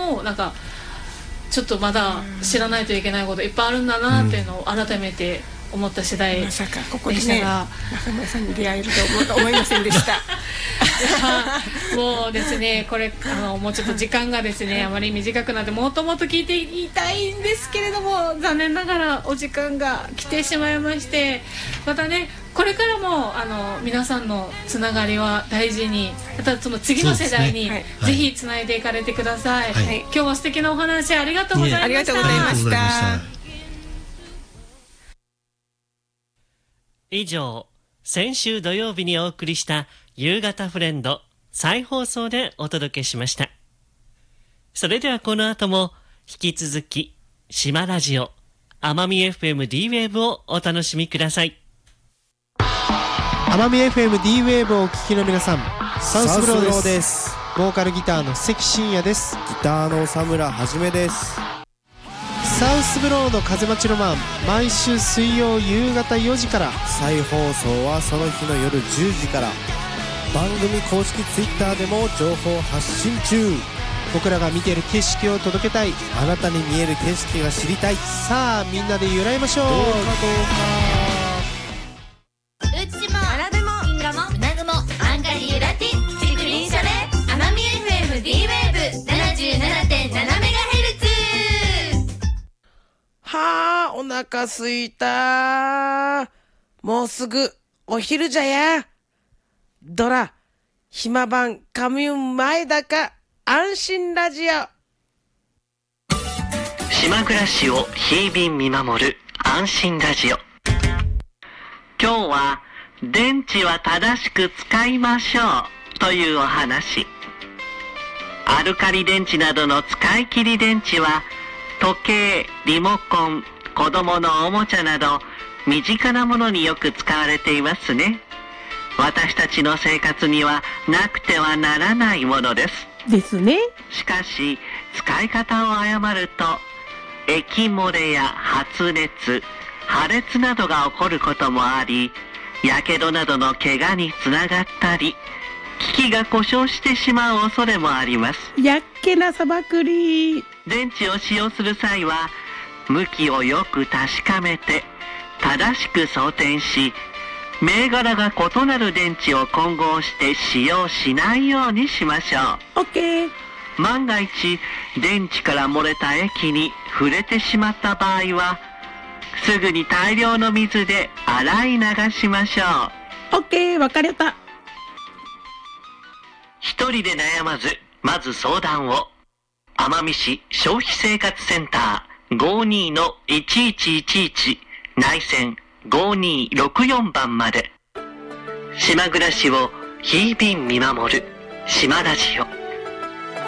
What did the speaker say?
もなんかちょっとまだ知らないといけないこといっぱいあるんだなっていうのを改めて思った次第でしたが、 まさかここでね中村さんに出会えると思いませんでしたもうですねこれもうちょっと時間がですねあまり短くなってもっともっと聞いていたいんですけれども、残念ながらお時間が来てしまいまして、またねこれからも皆さんのつながりは大事に、またその次の世代に、ぜひつないでいかれてください。今日は素敵なお話ありがとうございました。 ありがとうございました。 以上、先週土曜日にお送りした夕方フレンド再放送でお届けしました。それではこの後も引き続き島ラジオ奄美 FM D Wave をお楽しみください。 奄美 FM D Wave をお聞きの皆さん、サウスブローです。ボーカルギターの関真也です。 ギターの佐村はじめです。 サウスブローの風待ちロマン、毎週水曜夕方4時から、 再放送はその日の夜10時から。番組公式ツイッターでも情報発信中。 僕らが見ている景色を届けたい、 あなたに見える景色が知りたい。 さあみんなで揺らいましょう。 どうかうちもあらでも銀河もうなぐもアンガリユラティチクリンシャレ奄美 FM D Wave 77.7MHz。 はあ、お腹すいた。もうすぐお昼じゃや。ドラ、暇晩カミュン前だか安心ラジオ。 島暮らしを日々見守る安心ラジオ。今日は電池は正しく使いましょうというお話。アルカリ電池などの使い切り電池は時計、リモコン、子供のおもちゃなど身近なものによく使われていますね。私たちの生活にはなくてはならないものです。 ですね。 しかし使い方を誤ると液漏れや発熱、破裂などが起こることもあり、やけどなどの怪我につながったり、機器が故障してしまう恐れもあります。 やっけなさばくり。 電池を使用する際は向きをよく確かめて正しく装填し、銘柄が異なる電池を混合して使用しないようにしましょう。 OK。 万が一電池から漏れた液に触れてしまった場合はすぐに大量の水で洗い流しましょう。 OK、 分かれた。 一人で悩まず、まず相談を。奄美市消費生活センター 52-1111 内線5264番まで。島暮らしを日々見守る島ラジオ。